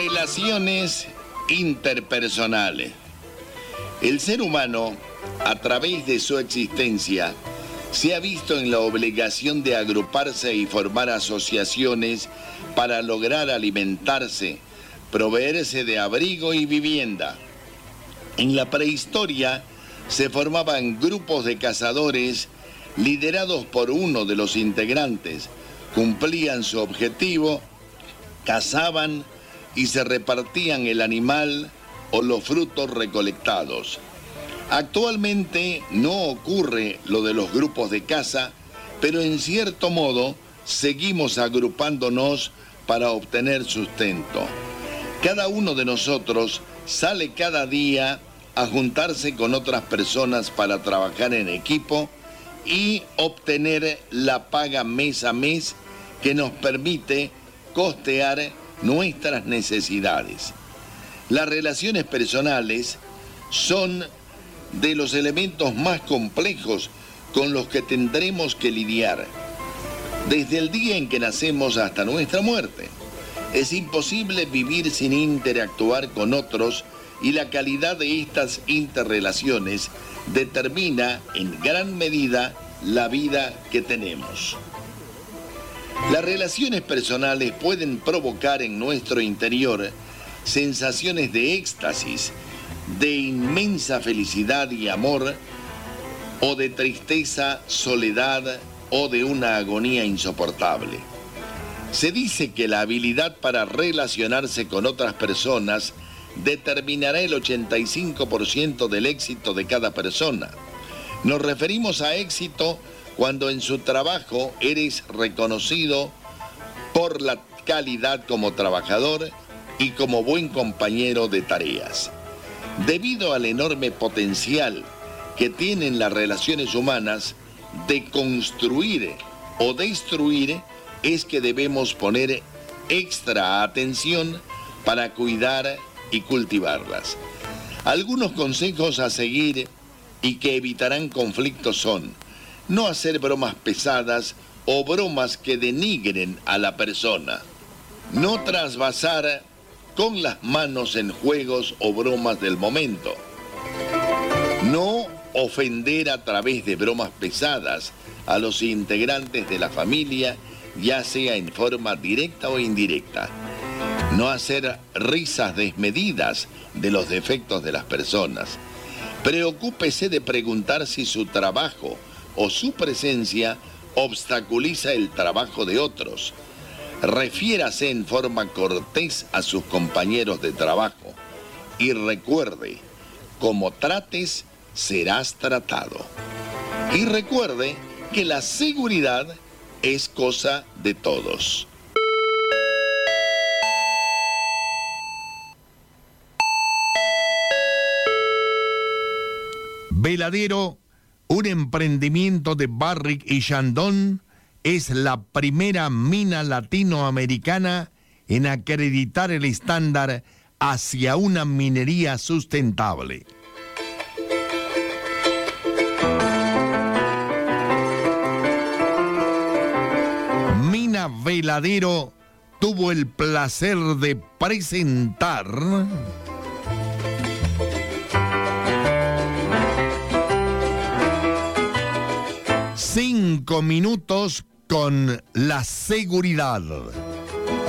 Relaciones interpersonales. El ser humano, a través de su existencia, se ha visto en la obligación de agruparse y formar asociaciones para lograr alimentarse, proveerse de abrigo y vivienda. En la prehistoria se formaban grupos de cazadores liderados por uno de los integrantes, cumplían su objetivo, cazaban y se repartían el animal o los frutos recolectados. Actualmente no ocurre lo de los grupos de caza, pero en cierto modo seguimos agrupándonos para obtener sustento. Cada uno de nosotros sale cada día a juntarse con otras personas para trabajar en equipo y obtener la paga mes a mes que nos permite costear nuestras necesidades. Las relaciones personales son de los elementos más complejos con los que tendremos que lidiar, desde el día en que nacemos hasta nuestra muerte. Es imposible vivir sin interactuar con otros y la calidad de estas interrelaciones determina en gran medida la vida que tenemos. Las relaciones personales pueden provocar en nuestro interior sensaciones de éxtasis, de inmensa felicidad y amor, o de tristeza, soledad o de una agonía insoportable. Se dice que la habilidad para relacionarse con otras personas determinará el 85% del éxito de cada persona. Nos referimos a éxito cuando en su trabajo eres reconocido por la calidad como trabajador y como buen compañero de tareas. Debido al enorme potencial que tienen las relaciones humanas de construir o destruir, es que debemos poner extra atención para cuidar y cultivarlas. Algunos consejos a seguir y que evitarán conflictos son: no hacer bromas pesadas o bromas que denigren a la persona. No trasvasar con las manos en juegos o bromas del momento. No ofender a través de bromas pesadas a los integrantes de la familia, ya sea en forma directa o indirecta. No hacer risas desmedidas de los defectos de las personas. Preocúpese de preguntar si su trabajo o su presencia obstaculiza el trabajo de otros. Refiérase en forma cortés a sus compañeros de trabajo y recuerde, como trates, serás tratado. Y recuerde que la seguridad es cosa de todos. Veladero, un emprendimiento de Barrick y Chandon, es la primera mina latinoamericana en acreditar el estándar hacia una minería sustentable. Mina Veladero tuvo el placer de presentar... 5 minutos con la seguridad.